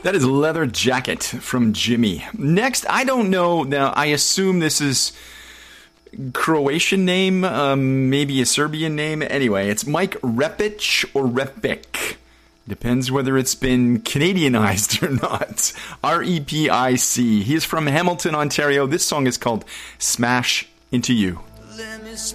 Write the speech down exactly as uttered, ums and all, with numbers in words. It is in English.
That is Leather Jacket from Jimmy. Next, I don't know. Now, I assume this is Croatian name, um, maybe a Serbian name. Anyway, it's Mike Repic or Repic. Depends whether it's been Canadianized or not. R E P I C. He is from Hamilton, Ontario. This song is called Smash Into You.